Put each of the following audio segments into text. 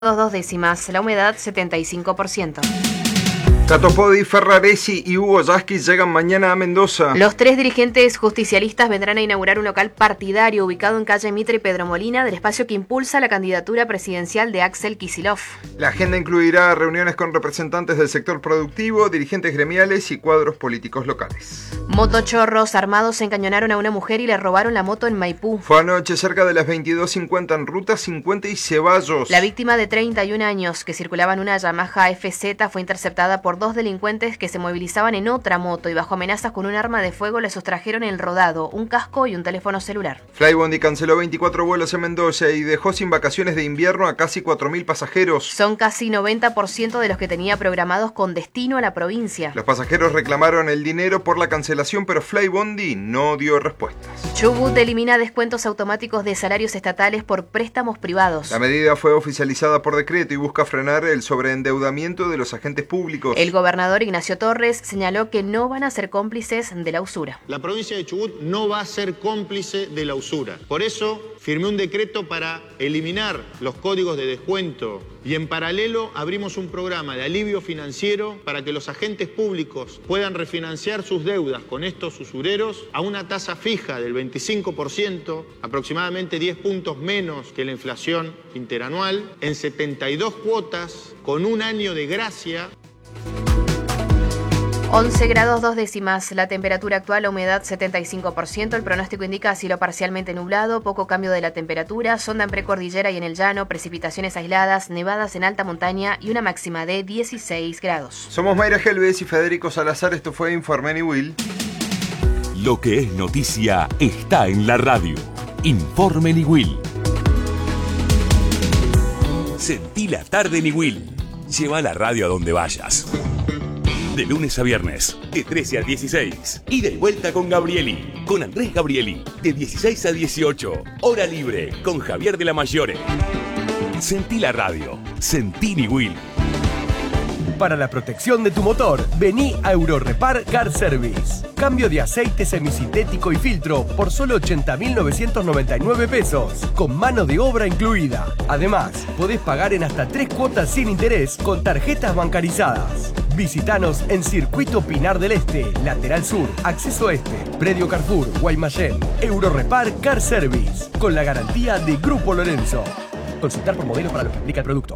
2 décimas, la humedad 75%. Tato Podi, Ferraresi y Hugo Yasky llegan mañana a Mendoza. Los 3 dirigentes justicialistas vendrán a inaugurar un local partidario ubicado en calle Mitre y Pedro Molina, del espacio que impulsa la candidatura presidencial de Axel Kicillof. La agenda incluirá reuniones con representantes del sector productivo, dirigentes gremiales y cuadros políticos locales. Motochorros armados encañonaron a una mujer y le robaron la moto en Maipú. Fue anoche cerca de las 22:50 en Ruta 50 y Ceballos. La víctima de 31 años, que circulaba en una Yamaha FZ, fue interceptada por 2 delincuentes que se movilizaban en otra moto y bajo amenazas con un arma de fuego le sustrajeron el rodado, un casco y un teléfono celular. Flybondi canceló 24 vuelos en Mendoza y dejó sin vacaciones de invierno a casi 4.000 pasajeros. Son casi 90% de los que tenía programados con destino a la provincia. Los pasajeros reclamaron el dinero por la cancelación, pero Flybondi no dio respuestas. Chubut elimina descuentos automáticos de salarios estatales por préstamos privados. La medida fue oficializada por decreto y busca frenar el sobreendeudamiento de los agentes públicos. El gobernador Ignacio Torres señaló que no van a ser cómplices de la usura. La provincia de Chubut no va a ser cómplice de la usura. Por eso firmé un decreto para eliminar los códigos de descuento y en paralelo abrimos un programa de alivio financiero para que los agentes públicos puedan refinanciar sus deudas con estos usureros a una tasa fija del 25%, aproximadamente 10 puntos menos que la inflación interanual, en 72 cuotas, con un año de gracia. 11 grados 2 décimas, la temperatura actual, la humedad 75%, el pronóstico indica cielo parcialmente nublado, poco cambio de la temperatura, sonda en precordillera y en el llano, precipitaciones aisladas, nevadas en alta montaña y una máxima de 16 grados. Somos Mayra Helves y Federico Salazar, esto fue Informe Ni Will. Lo que es noticia está en la radio. Informe Ni Will. Sentí la tarde Ni Will. Lleva la radio a donde vayas. De lunes a viernes, de 13 a 16. Y de vuelta con Gabrieli, con Andrés Gabrieli, de 16 a 18. Hora libre, con Javier de la Mayore. Sentí la radio, sentí Ni Will. Para la protección de tu motor, vení a Eurorepar Car Service. Cambio de aceite semisintético y filtro por solo 80.999 pesos, con mano de obra incluida. Además, podés pagar en hasta 3 cuotas sin interés con tarjetas bancarizadas. Visítanos en Circuito Pinar del Este, Lateral Sur, Acceso Este, Predio Carrefour, Guaymallén. Eurorepar Car Service, con la garantía de Grupo Lorenzo. Consultar por modelo para lo que implica el producto.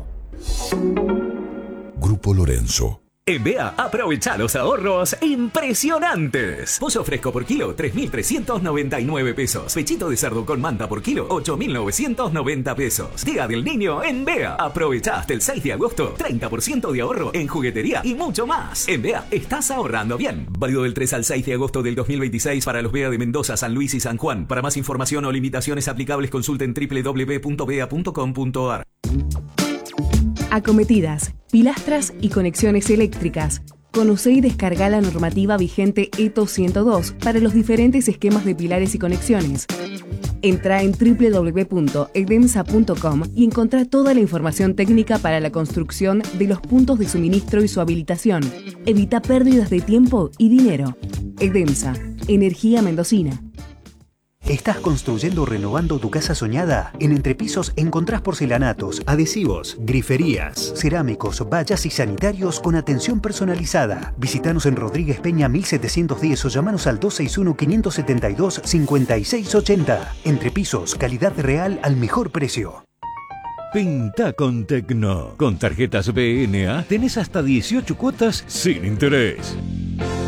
Grupo Lorenzo. En Bea, aprovecha los ahorros impresionantes. Pollo fresco por kilo, 3.399 pesos. Pechito de cerdo con manta por kilo, 8.990 pesos. Día del Niño en Bea. Aprovecha hasta el 6 de agosto, 30% de ahorro en juguetería y mucho más. En Bea, estás ahorrando bien. Válido del 3 al 6 de agosto del 2026 para los Bea de Mendoza, San Luis y San Juan. Para más información o limitaciones aplicables, consulten www.bea.com.ar. Acometidas, pilastras y conexiones eléctricas. Conoce y descarga la normativa vigente ETO 102 para los diferentes esquemas de pilares y conexiones. Entra en www.edemsa.com y encontrá toda la información técnica para la construcción de los puntos de suministro y su habilitación. Evita pérdidas de tiempo y dinero. Edemsa, energía mendocina. ¿Estás construyendo o renovando tu casa soñada? En Entrepisos encontrás porcelanatos, adhesivos, griferías, cerámicos, vallas y sanitarios con atención personalizada. Visítanos en Rodríguez Peña 1710 o llamanos al 261-572-5680. Entrepisos, calidad real al mejor precio. Pinta con Tecno. Con tarjetas BNA tenés hasta 18 cuotas sin interés.